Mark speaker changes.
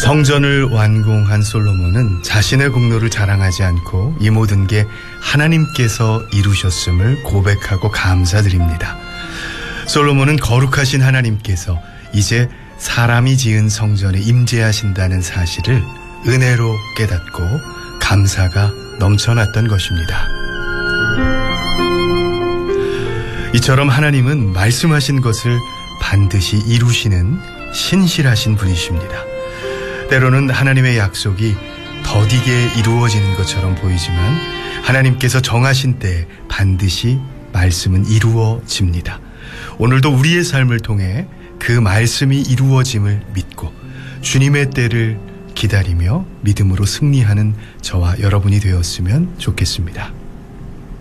Speaker 1: 성전을 완공한 솔로몬은 자신의 공로를 자랑하지 않고 이 모든 게 하나님께서 이루셨음을 고백하고 감사드립니다. 솔로몬은 거룩하신 하나님께서 이제 사람이 지은 성전에 임재하신다는 사실을 은혜로 깨닫고 감사가 넘쳐났던 것입니다. 이처럼 하나님은 말씀하신 것을 반드시 이루시는 신실하신 분이십니다. 때로는 하나님의 약속이 더디게 이루어지는 것처럼 보이지만 하나님께서 정하신 때에 반드시 말씀은 이루어집니다. 오늘도 우리의 삶을 통해 그 말씀이 이루어짐을 믿고 주님의 때를 기다리며 믿음으로 승리하는 저와 여러분이 되었으면 좋겠습니다.